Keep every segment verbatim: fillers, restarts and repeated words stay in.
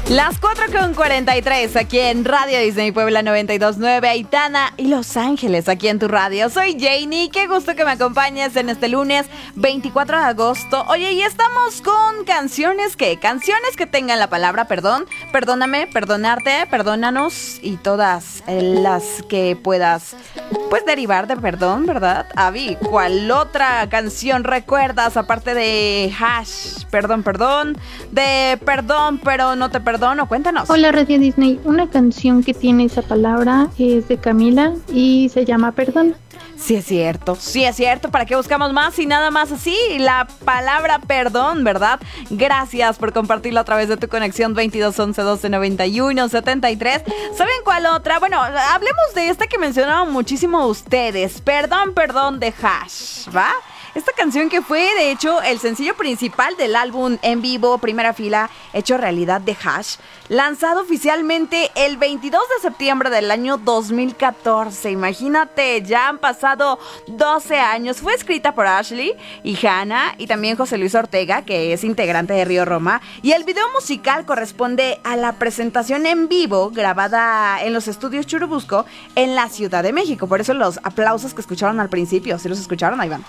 Las cuatro con cuarenta y tres aquí en Radio Disney Puebla noventa y dos punto nueve, Aitana y Los Ángeles aquí en tu radio. Soy Janie, qué gusto que me acompañes en este lunes veinticuatro de agosto. Oye, y estamos con canciones que, canciones que tengan la palabra perdón, perdóname, perdonarte, perdónanos y todas las que puedas pues derivar de perdón, ¿verdad? Avi, ¿cuál otra canción recuerdas aparte de Hash, perdón, perdón, de perdón pero no te perdono? Cuéntanos. Hola Radio Disney, una canción que tiene esa palabra es de Camila y se llama Perdón. Sí es cierto, sí es cierto, ¿para qué buscamos más y nada más así? La palabra perdón, ¿verdad? Gracias por compartirlo a través de tu conexión veintidós once doce noventa y uno setenta y tres. ¿Saben cuál otra? Bueno, hablemos de esta que mencionaban muchísimo ustedes, Perdón, perdón de Hash, ¿va? Esta canción que fue, de hecho, el sencillo principal del álbum en vivo, Primera Fila, hecho realidad de Hash, lanzado oficialmente el veintidós de septiembre del año dos mil catorce. Imagínate, ya han pasado doce años. Fue escrita por Ashley y Hannah y también José Luis Ortega, que es integrante de Río Roma. Y el video musical corresponde a la presentación en vivo grabada en los estudios Churubusco en la Ciudad de México. Por eso los aplausos que escucharon al principio, ¿sí los escucharon? Ahí van.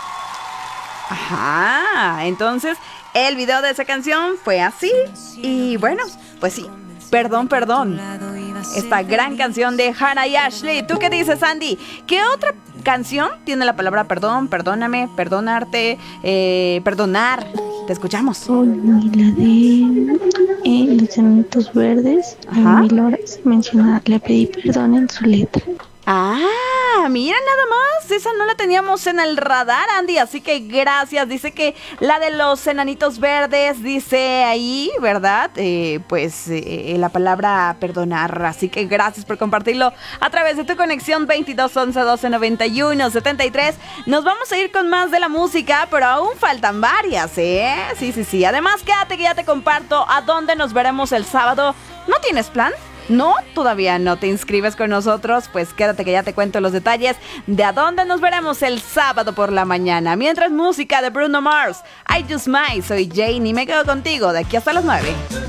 Ajá, entonces el video de esa canción fue así. Y bueno, pues sí, perdón, perdón. Esta gran canción de Hannah y Ashley. ¿Tú qué dices, Andy? ¿Qué otra canción tiene la palabra perdón, perdóname, perdonarte, eh, perdonar? Te escuchamos. Oh, y la de eh, Los Enanitos Verdes. Ajá. A Mil Horas menciona, le pedí perdón en su letra. Ah, mira nada más, esa no la teníamos en el radar, Andy, así que gracias. Dice que la de Los Enanitos Verdes, dice ahí, ¿verdad? Eh, pues eh, la palabra perdonar, así que gracias por compartirlo a través de tu conexión veintidós once doce noventa y uno setenta y tres. Nos vamos a ir con más de la música, pero aún faltan varias, ¿eh? Sí, sí, sí, además quédate que ya te comparto a dónde nos veremos el sábado. ¿No tienes plan? ¿No? ¿Todavía no te inscribes con nosotros? Pues quédate que ya te cuento los detalles de a dónde nos veremos el sábado por la mañana. Mientras, música de Bruno Mars, I Just Might. Soy Jane y me quedo contigo de aquí hasta las nueve.